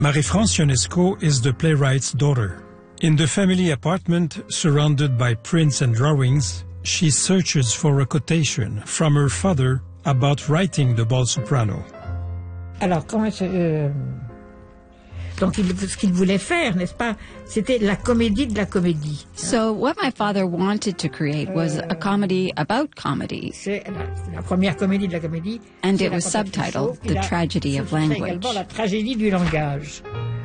Marie-France Ionesco is the playwright's daughter. In the family apartment, surrounded by prints and drawings, she searches for a quotation from her father about writing the Bald Soprano. Alors, donc, ce qu'il voulait faire, n'est-ce pas, c'était la comédie de la comédie. So what my father wanted to create was a comedy about comedy. C'est la première comédie de la comédie. And it was subtitled The Tragedy of Language. La tragédie du langage.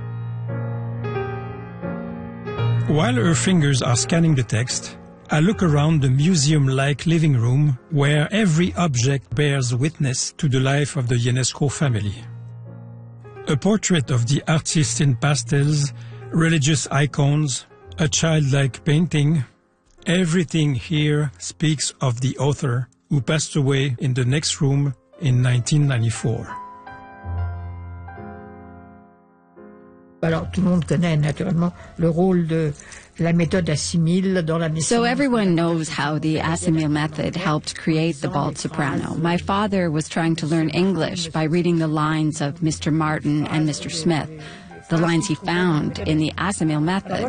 While her fingers are scanning the text, I look around the museum-like living room where every object bears witness to the life of the Ionesco family. A portrait of the artist in pastels, religious icons, a childlike painting. Everything here speaks of the author who passed away in the next room in 1994. Alors, tout le monde connaît naturellement le rôle de la méthode Assimil dans la naissance. So everyone knows how the Assimil method helped create the Bald Soprano. My father was trying to learn English by reading the lines of Mr. Martin and Mr. Smith, the lines he found in the Assimil method.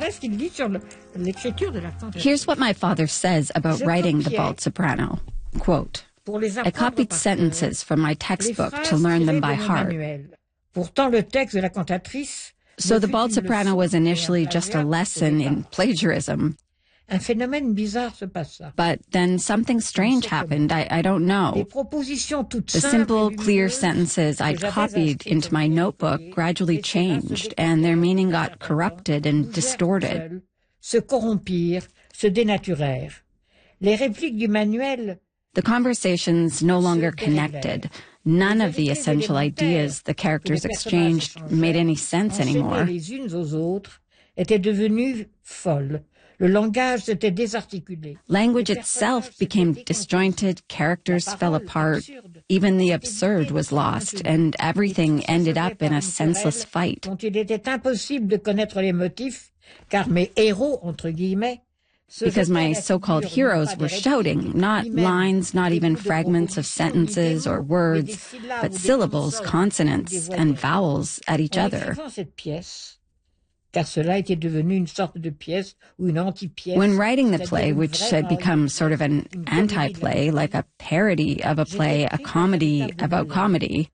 Here's what my father says about writing the Bald Soprano. Quote, I copied sentences from my textbook to learn them by heart. Pourtant, le texte de la cantatrice. So the Bald Soprano was initially just a lesson in plagiarism. Un phénomène bizarre se passa. But then something strange happened. I don't know. The simple, clear sentences I'd copied into my notebook gradually changed, and their meaning got corrupted and distorted. Se corrompirent, se dénaturèrent. Les répliques du manuel. The conversations no longer connected. None of the essential ideas the characters exchanged made any sense anymore. Les unes aux autres étaient devenues folles. Le langage s'était désarticulé. Language itself became disjointed, characters fell apart, even the absurd was lost, and everything ended up in a senseless fight. Dont il était impossible de connaître les motifs, car mes héros, entre guillemets, because my so-called heroes were shouting, not lines, not even fragments of sentences or words, but syllables, consonants, and vowels at each other. When writing the play, which had become sort of an anti-play, like a parody of a play, a comedy about comedy,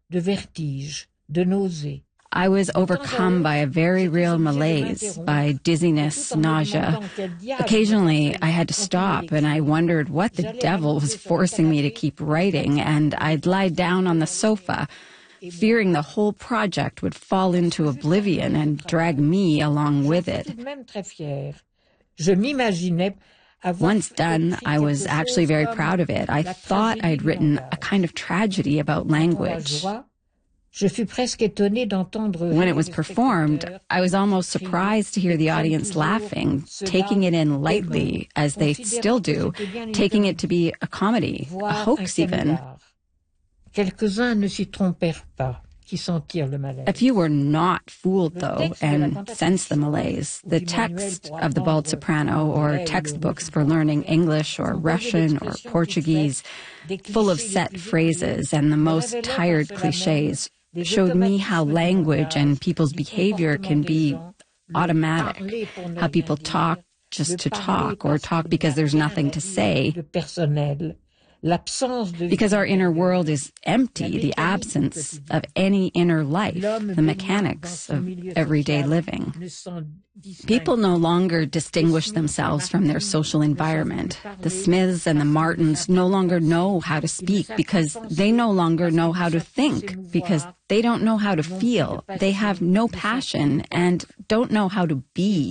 I was overcome by a very real malaise, by dizziness, nausea. Occasionally, I had to stop, and I wondered what the devil was forcing me to keep writing, and I'd lie down on the sofa, fearing the whole project would fall into oblivion and drag me along with it. Once done, I was actually very proud of it. I thought I'd written a kind of tragedy about language. When it was performed, I was almost surprised to hear the audience laughing, taking it in lightly, as they still do, taking it to be a comedy, a hoax even. A few were not fooled, though, and sensed the malaise. The text of the Bald Soprano, or textbooks for learning English or Russian or Portuguese, full of set phrases and the most tired cliches, showed me how language and people's behavior can be automatic, how people talk just to talk, or talk because there's nothing to say. Because our inner world is empty, the absence of any inner life, the mechanics of everyday living. People no longer distinguish themselves from their social environment. The Smiths and the Martins no longer know how to speak because they no longer know how to think, because they don't know how to feel. They have no passion and don't know how to be.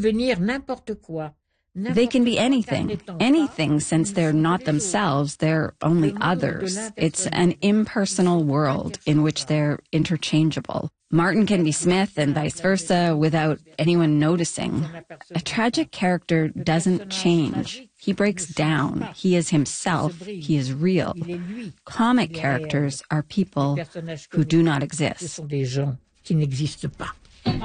They can be anything since they're not themselves, they're only others. It's an impersonal world in which they're interchangeable. Martin can be Smith and vice versa without anyone noticing. A tragic character doesn't change. He breaks down. He is himself. He is real. Comic characters are people who do not exist.